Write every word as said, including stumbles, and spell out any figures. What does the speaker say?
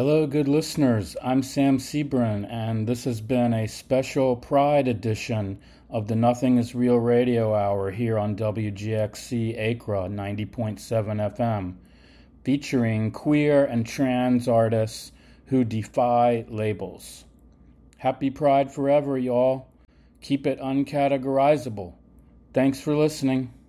Hello, good listeners. I'm Sam Sebrin, and this has been a special Pride edition of the Nothing is Real Radio Hour here on W G X C Acra ninety point seven F M, featuring queer and trans artists who defy labels. Happy Pride forever, y'all. Keep it uncategorizable. Thanks for listening.